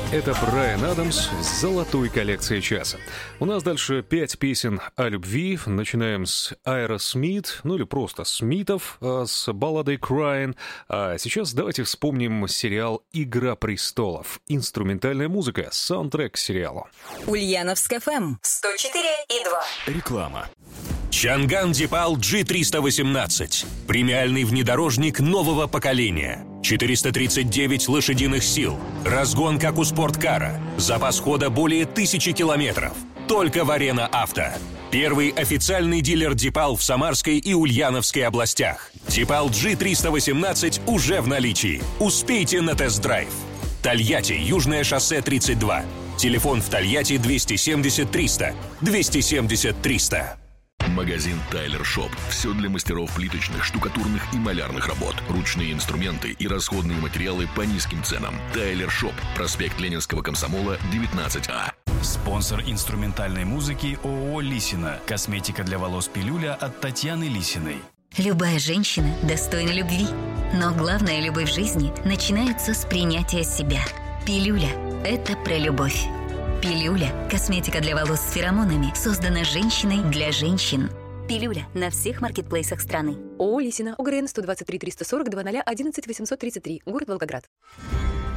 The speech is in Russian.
Это Брайан Адамс с золотой коллекцией часа. У нас дальше 5 песен о любви. Начинаем с Aerosmith, ну или просто Смитов, с балладой Crying. А сейчас давайте вспомним сериал «Игра престолов». Инструментальная музыка, саундтрек к сериалу. Ульяновск ФМ 104,2. Реклама. Чанган Дипал G318. Премиальный внедорожник нового поколения. 439 лошадиных сил. Разгон, как у спорткара. Запас хода более 1000 километров. Только в Арена Авто. Первый официальный дилер Дипал в Самарской и Ульяновской областях. Дипал G318 уже в наличии. Успейте на тест-драйв. Тольятти, Южное шоссе 32. Телефон в Тольятти 270 300. 270 300. Магазин Тайлер Шоп. Все для мастеров плиточных, штукатурных и малярных работ. Ручные инструменты и расходные материалы по низким ценам. Тайлер Шоп. Проспект Ленинского комсомола, 19А. Спонсор инструментальной музыки ООО «Лисина». Косметика для волос «Пилюля» от Татьяны Лисиной. Любая женщина достойна любви. Но главная любовь в жизни начинается с принятия себя. «Пилюля» – это про любовь. «Пилюля» – косметика для волос с феромонами, создана женщиной для женщин. «Пилюля» на всех маркетплейсах страны. ООО «Лисина», ОГРН 123 340 00 11 833, город Волгоград.